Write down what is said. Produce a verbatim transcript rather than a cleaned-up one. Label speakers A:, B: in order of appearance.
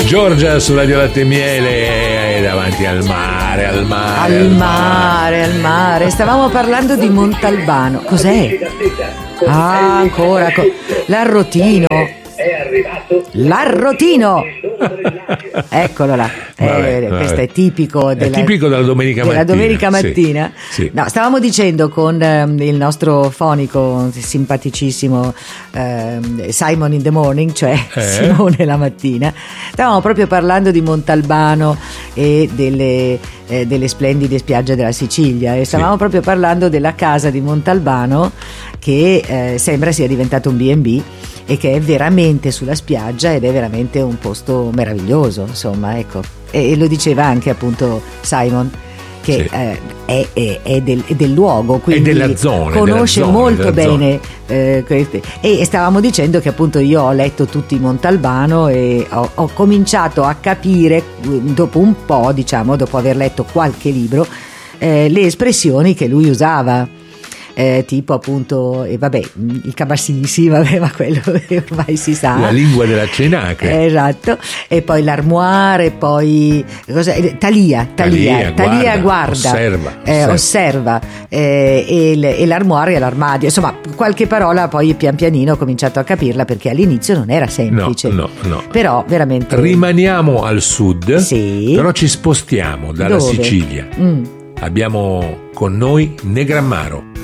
A: Giorgia su Radio Latte e Miele, davanti al mare, al mare.
B: Al mare, al mare. Stavamo parlando di Montalbano. Cos'è? Ah, ancora. Co- l'arrotino.
C: È arrivato
B: L'arrotino. Eccolo là.
A: Vabbè,
B: Eh,
A: vabbè.
B: questo è tipico della,
A: È tipico della domenica
B: della
A: mattina.
B: domenica mattina.
A: Sì, sì.
B: No, stavamo dicendo con ehm, il nostro fonico simpaticissimo ehm, Simon in the morning, cioè
A: Eh?
B: Simone la mattina. Stavamo proprio parlando di Montalbano e delle, eh, delle splendide spiagge della Sicilia, e stavamo
A: Sì.
B: proprio parlando della casa di Montalbano che eh, sembra sia diventato un B and B e che è veramente sulla spiaggia ed è veramente un posto meraviglioso, insomma, ecco. E, e lo diceva anche appunto Simon, che
A: Sì.
B: eh, è, è- è del, è del luogo, quindi
A: della zona, è
B: conosce
A: della zona,
B: molto
A: della
B: bene eh, queste. E stavamo dicendo che appunto io ho letto tutti Montalbano e ho, ho cominciato a capire, dopo un po', diciamo, dopo aver letto qualche libro, eh, le espressioni che lui usava. Eh, tipo appunto, e vabbè, il cabassissi, vabbè, ma quello ormai si sa.
A: La lingua della cenaca.
B: Eh, esatto, e poi l'armoire, poi cosa, eh, Talia, Talia,
A: Talia,
B: Talia
A: guarda,
B: guarda,
A: osserva,
B: eh,
A: osserva.
B: osserva, eh, e, il- e l'armoire è l'armadio, insomma qualche parola poi pian pianino ho cominciato a capirla, perché all'inizio non era semplice,
A: No, no, no.
B: però veramente
A: Rimaniamo al sud,
B: Sì.
A: però ci spostiamo dalla
B: Dove?
A: Sicilia.
B: Mm.
A: Abbiamo con noi Negrammaro.